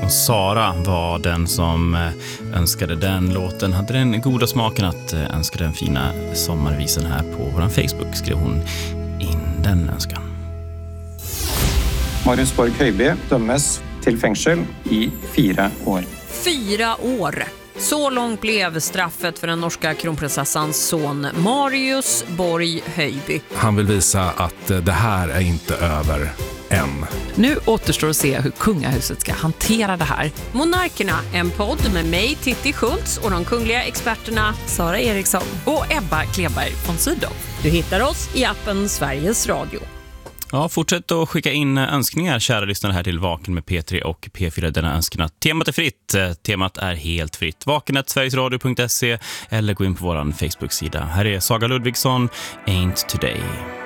Och Sara var den som önskade den låten. Hade den goda smaken att önska den fina sommarvisen här på vår Facebook. Skrev hon in den önskan. Marius Borg Høiby dömes till fängelse i 4 år. 4 år. Så långt blev straffet för den norska kronprinsessans son Marius Borg Høiby. Han vill visa att det här är inte över än. Nu återstår att se hur kungahuset ska hantera det här. Monarkerna, en podd med mig, Titti Schultz, och de kungliga experterna Sara Eriksson och Ebba Kleberg von Sydow. Du hittar oss i appen Sveriges Radio. Ja, fortsätt att skicka in önskningar, kära lyssnare, här till Vaken med P3 och P4. Denna önskan. Temat är fritt. Temat är helt fritt. Vaken@sverigesradio.se eller gå in på vår Facebook-sida. Här är Saga Ludvigsson, Ain't Today.